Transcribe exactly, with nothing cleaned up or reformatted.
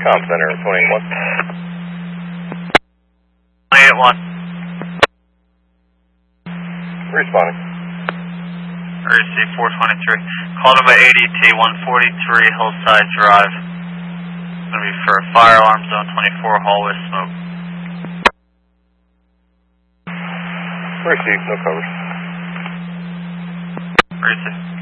Com Center, twenty-one. twenty-eight one. Responding. Emergency four twenty-three. Call number eighty T one forty-three Hillside Drive. It's going to be for fire alarm zone twenty-four, hallway smoke. Received, no covers. Received.